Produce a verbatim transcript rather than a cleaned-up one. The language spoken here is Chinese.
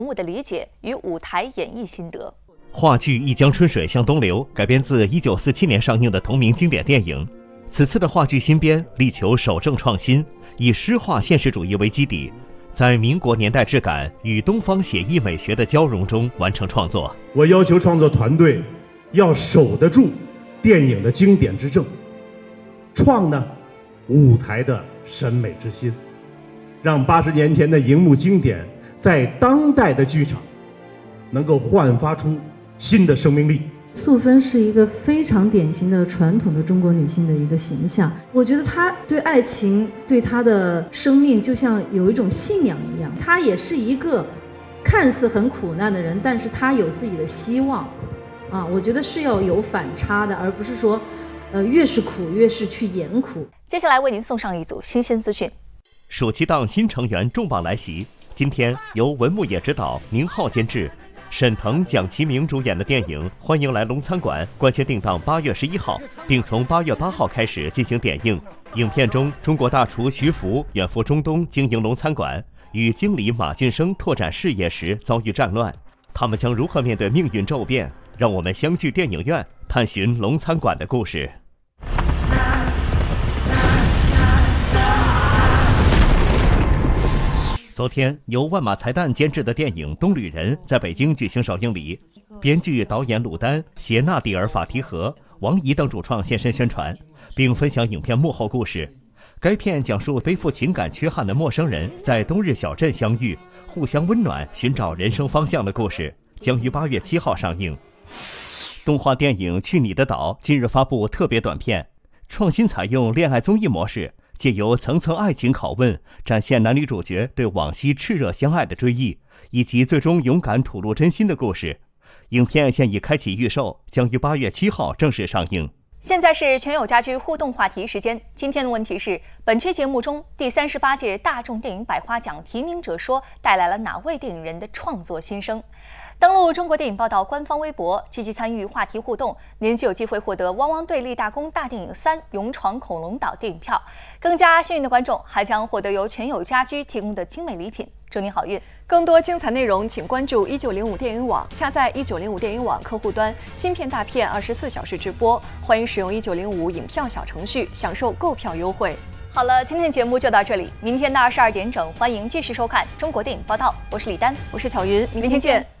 物的理解与舞台演绎心得。 话剧《一江春水向东流》改编自一九四七年上映的同名经典电影。此次的话剧新编力求守正创新，以诗化现实主义为基底，在民国年代质感与东方写意美学的交融中完成创作。 我要求创作团队要守得住电影的经典之正，创呢舞台的审美之心，让八十年前的荧幕经典在当代的剧场能够焕发出新的生命力。 素芬是一个非常典型的传统的中国女性的一个形象，我觉得她对爱情对她的生命就像有一种信仰一样，她也是一个看似很苦难的人，但是她有自己的希望啊，我觉得是要有反差的，而不是说呃越是苦越是去演苦。 接下来为您送上一组新鲜资讯。 暑期档新成员重磅来袭，今天由文牧野执导，宁浩监制，沈腾、蒋奇明主演的电影《欢迎来龙餐馆》官宣定档八月十一号，并从八月八号开始进行点映。影片中，中国大厨徐福远赴中东经营龙餐馆，与经理马俊生拓展事业时遭遇战乱，他们将如何面对命运骤变？让我们相聚电影院，探寻龙餐馆的故事。昨天，由万马才旦监制的电影《东旅人》在北京举行首映礼，编剧、导演鲁丹、谢纳蒂尔·法提和、王怡等主创现身宣传，并分享影片幕后故事。该片讲述背负情感缺憾的陌生人在冬日小镇相遇，互相温暖，寻找人生方向的故事，将于八月七号上映。动画电影《去你的岛》近日发布特别短片，创新采用恋爱综艺模式，借由层层爱情拷问，展现男女主角对往昔炽热相爱的追忆，以及最终勇敢吐露真心的故事。影片现已开启预售，将于八月七号正式上映。 现在是全友家居互动话题时间。今天的问题是：本期节目中第三十八届大众电影百花奖提名者说带来了哪位电影人的创作新生？登录中国电影报道官方微博，积极参与话题互动，您就有机会获得《汪汪队立大功大电影三：勇闯恐龙岛》电影票。更加幸运的观众还将获得由全友家居提供的精美礼品。祝您好运！更多精彩内容，请关注一九零五电影网，下载一九零五电影网客户端，新片大片二十四小时直播。欢迎使用一九零五影票小程序，享受购票优惠。好了，今天的节目就到这里，明天的二十二点整，欢迎继续收看中国电影报道。我是李丹，我是巧云，明天见。